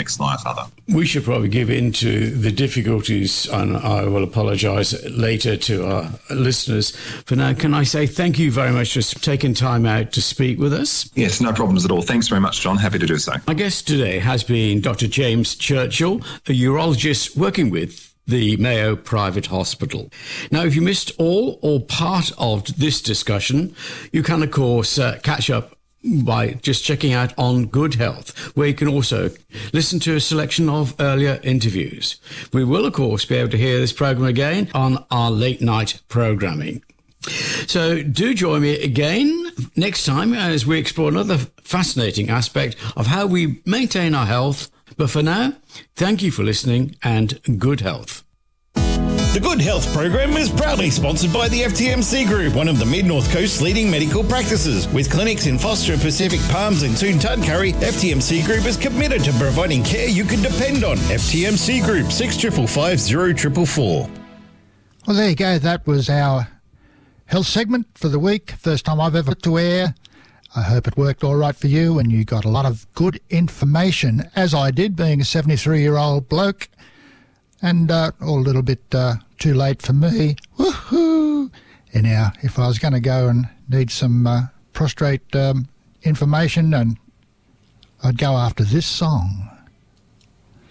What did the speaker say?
next life other. We should probably give in to the difficulties, and I will apologise later to our listeners. For now, can I say thank you very much for taking time out to speak with us? Yes, no problems at all. Thanks very much, John. Happy to do so. My guest today has been Dr. James Churchill, a urologist working with the Mayo Private Hospital. Now, if you missed all or part of this discussion, you can, of course, catch up by just checking out On Good Health, where you can also listen to a selection of earlier interviews. We will, of course, be able to hear this programme again on our late night programming. So do join me again next time as we explore another fascinating aspect of how we maintain our health. But for now, thank you for listening and good health. The Good Health program is proudly sponsored by the FTMC Group, one of the Mid-North Coast's leading medical practices. With clinics in Foster, Pacific Palms and soon Tuncurry, FTMC Group is committed to providing care you can depend on. FTMC Group, 6550 444. Well, there you go. That was our health segment for the week. First time I've ever put to air. I hope it worked all right for you and you got a lot of good information, as I did, being a 73-year-old bloke. And all a little bit too late for me. Woohoo! Anyhow, if I was going to go and need some prostrate information, and I'd go after this song.